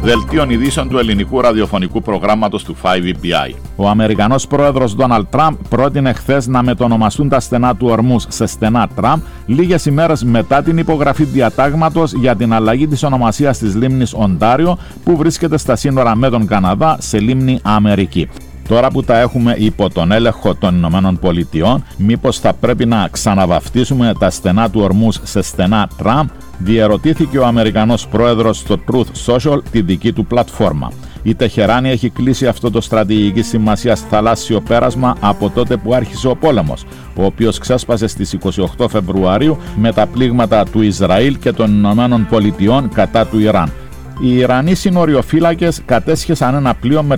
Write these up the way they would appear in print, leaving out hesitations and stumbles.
Δελτίων ειδήσεων του ελληνικού ραδιοφωνικού προγράμματος του 5EBI. Ο Αμερικανός πρόεδρος Ντόναλντ Τραμπ πρότεινε χθες να μετονομαστούν τα στενά του Ορμούζ σε στενά Τραμπ, λίγες ημέρες μετά την υπογραφή διατάγματος για την αλλαγή της ονομασίας της λίμνης Οντάριο, που βρίσκεται στα σύνορα με τον Καναδά, σε λίμνη Αμερική. Τώρα που τα έχουμε υπό τον έλεγχο των Ηνωμένων Πολιτειών, μήπως θα πρέπει να ξαναβαφτίσουμε τα στενά του Ορμούζ σε στενά Τραμπ, διερωτήθηκε ο Αμερικανός πρόεδρος στο Truth Social, τη δική του πλατφόρμα. Η Τεχεράνη έχει κλείσει αυτό το στρατηγικής σημασίας θαλάσσιο πέρασμα από τότε που άρχισε ο πόλεμος, ο οποίος ξέσπασε στις 28 Φεβρουαρίου με τα πλήγματα του Ισραήλ και των Ηνωμένων Πολιτειών κατά του Ιράν. Οι Ιρανοί συνοριοφύλακες κατέσχεσαν ένα πλοίο με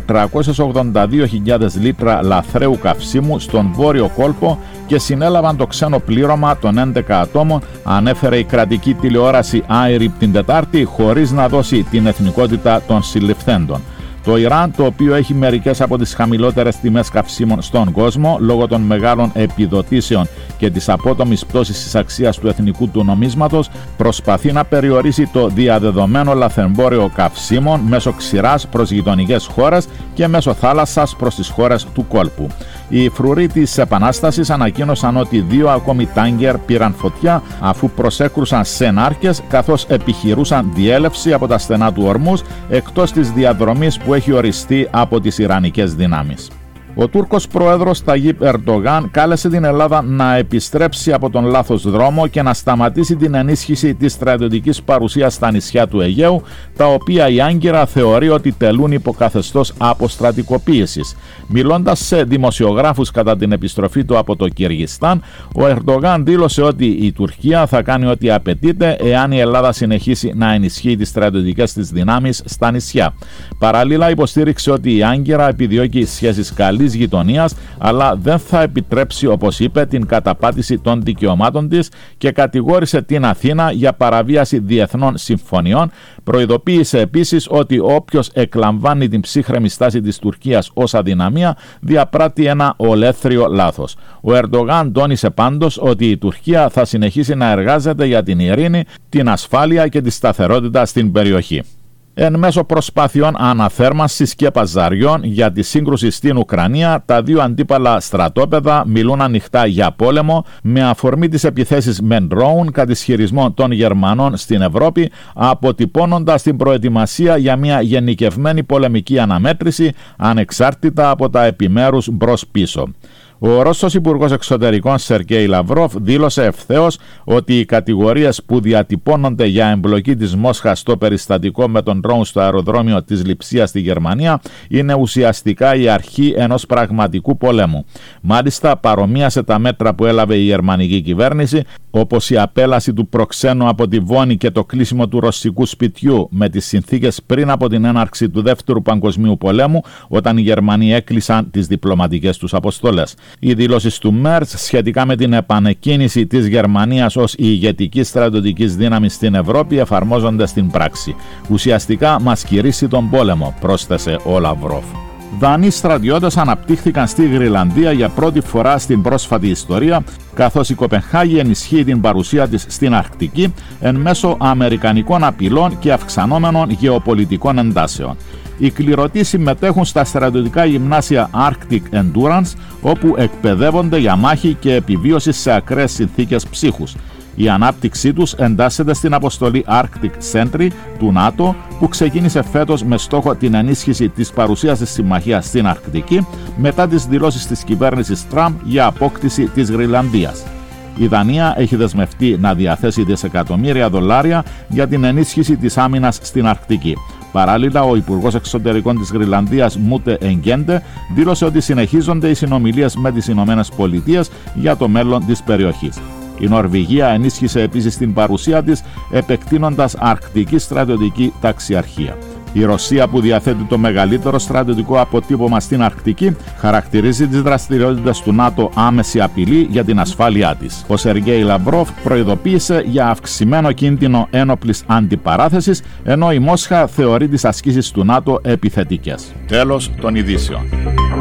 382.000 λίτρα λαθρέου καυσίμου στον βόρειο κόλπο και συνέλαβαν το ξένο πλήρωμα των 11 ατόμων, ανέφερε η κρατική τηλεόραση IRIB την Τετάρτη, χωρίς να δώσει την εθνικότητα των συλληφθέντων. Το Ιράν, το οποίο έχει μερικές από τις χαμηλότερες τιμές καυσίμων στον κόσμο λόγω των μεγάλων επιδοτήσεων και της απότομης πτώσης της αξίας του εθνικού του νομίσματος, προσπαθεί να περιορίσει το διαδεδομένο λαθρεμπόριο καυσίμων μέσω ξηράς προς γειτονικές χώρες και μέσω θάλασσας προς τις χώρες του κόλπου. Οι φρουροί της Επανάστασης ανακοίνωσαν ότι 2 ακόμη τάγκερ πήραν φωτιά αφού προσέκρουσαν σε νάρκες, καθώς επιχειρούσαν διέλευση από τα στενά του Ορμούζ εκτός της διαδρομής που έχει οριστεί από τις Ιρανικές δυνάμεις. Ο Τούρκος πρόεδρος Ταγίπ Ερντογάν κάλεσε την Ελλάδα να επιστρέψει από τον λάθος δρόμο και να σταματήσει την ενίσχυση της στρατιωτικής παρουσίας στα νησιά του Αιγαίου, τα οποία η Άγκυρα θεωρεί ότι τελούν υποκαθεστώς αποστρατικοποίησης. Μιλώντας σε δημοσιογράφους κατά την επιστροφή του από το Κυργιστάν, ο Ερντογάν δήλωσε ότι η Τουρκία θα κάνει ό,τι απαιτείται εάν η Ελλάδα συνεχίσει να ενισχύει τις στρατιωτικές της δυνάμεις στα νησιά. Παράλληλα, υποστήριξε ότι η Άγκυρα επιδιώκει σχέσεις καλής γειτονίας, αλλά δεν θα επιτρέψει, όπως είπε, την καταπάτηση των δικαιωμάτων της και κατηγόρησε την Αθήνα για παραβίαση διεθνών συμφωνιών. Προειδοποίησε επίσης ότι όποιος εκλαμβάνει την ψύχρεμη στάση της Τουρκίας ως αδυναμία διαπράττει ένα ολέθριο λάθος. Ο Ερντογάν τόνισε πάντως ότι η Τουρκία θα συνεχίσει να εργάζεται για την ειρήνη, την ασφάλεια και τη σταθερότητα στην περιοχή. Εν μέσω προσπάθειων αναθέρμανσης και παζαριών για τη σύγκρουση στην Ουκρανία, τα δύο αντίπαλα στρατόπεδα μιλούν ανοιχτά για πόλεμο, με αφορμή τις επιθέσεις με ντρόουν κατ' ισχυρισμό των Γερμανών στην Ευρώπη, αποτυπώνοντας την προετοιμασία για μια γενικευμένη πολεμική αναμέτρηση ανεξάρτητα από τα επιμέρους μπρος-πίσω. Ο Ρώσος Υπουργός Εξωτερικών Σεργέη Λαυρόφ δήλωσε ευθέως ότι οι κατηγορίες που διατυπώνονται για εμπλοκή της Μόσχας στο περιστατικό με τον ντρόουν στο αεροδρόμιο της Λειψίας στη Γερμανία είναι ουσιαστικά η αρχή ενός πραγματικού πολέμου. Μάλιστα, παρομοίασε τα μέτρα που έλαβε η γερμανική κυβέρνηση, όπως η απέλαση του προξένου από τη Βόνη και το κλείσιμο του ρωσικού σπιτιού με τις συνθήκες πριν από την έναρξη του Δεύτερου Παγκοσμίου Πολέμου, όταν οι Γερμανοί έκλεισαν τις διπλωματικές τους αποστολές. Οι δηλώσεις του Μέρτς σχετικά με την επανεκκίνηση της Γερμανίας ως η ηγετική στρατιωτική δύναμη στην Ευρώπη εφαρμόζονται στην πράξη. Ουσιαστικά μας κηρύσσει τον πόλεμο, πρόσθεσε ο Λαυρόφ. Δανείοι στρατιώτες αναπτύχθηκαν στη Γροιλανδία για πρώτη φορά στην πρόσφατη ιστορία, καθώς η Κοπενχάγη ενισχύει την παρουσία της στην Αρκτική εν μέσω αμερικανικών απειλών και αυξανόμενων γεωπολιτικών εντάσεων. Οι κληρωτοί συμμετέχουν στα στρατιωτικά γυμνάσια Arctic Endurance, όπου εκπαιδεύονται για μάχη και επιβίωση σε ακραίες συνθήκες ψύχους. Η ανάπτυξή τους εντάσσεται στην αποστολή Arctic Sentry του ΝΑΤΟ, που ξεκίνησε φέτος με στόχο την ενίσχυση της παρουσίας της συμμαχίας στην Αρκτική μετά τις δηλώσεις της κυβέρνησης Τραμπ για απόκτηση της Γροιλανδίας. Η Δανία έχει δεσμευτεί να διαθέσει δισεκατομμύρια δολάρια για την ενίσχυση της άμυνας στην Αρκτική. Παράλληλα, ο Υπουργός Εξωτερικών της Γροιλανδίας Μούτε Εγκέντε δήλωσε ότι συνεχίζονται οι συνομιλίες με τις Ηνωμένες Πολιτείες για το μέλλον της περιοχής. Η Νορβηγία ενίσχυσε επίσης την παρουσία της, επεκτείνοντας αρκτική στρατιωτική ταξιαρχία. Η Ρωσία, που διαθέτει το μεγαλύτερο στρατιωτικό αποτύπωμα στην Αρκτική, χαρακτηρίζει τις δραστηριότητες του ΝΑΤΟ άμεση απειλή για την ασφάλειά της. Ο Σεργέη Λαυρόφ προειδοποίησε για αυξημένο κίνδυνο ένοπλης αντιπαράθεσης, ενώ η Μόσχα θεωρεί τις ασκήσεις του ΝΑΤΟ επιθετικές. Τέλος των ειδήσεων.